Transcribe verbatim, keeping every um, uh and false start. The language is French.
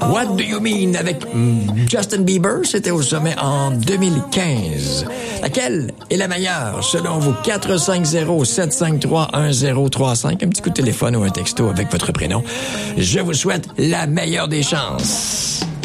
What Do You Mean avec Justin Bieber, c'était au sommet en deux mille quinze. Laquelle est la meilleure selon vous? quatre cinq zéro sept cinq trois un zéro trois cinq. Un petit coup de téléphone ou un texto avec votre prénom. Je vous souhaite la meilleure des chances.